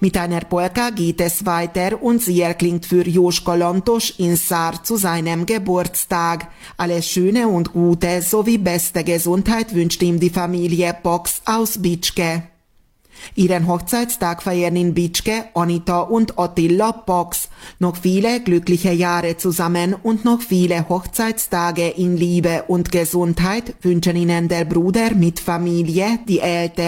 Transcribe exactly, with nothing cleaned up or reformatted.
Mit einer Polka geht es weiter und sie erklingt für Joschka Lantos in Saar zu seinem Geburtstag. Alles Schöne und Gute sowie beste Gesundheit wünscht ihm die Familie Pox aus Bitschke. Ihren Hochzeitstag feiern in Bitschke Anita und Attila Pox. Noch viele glückliche Jahre zusammen und noch viele Hochzeitstage in Liebe und Gesundheit wünschen Ihnen der Bruder mit Familie, die Eltern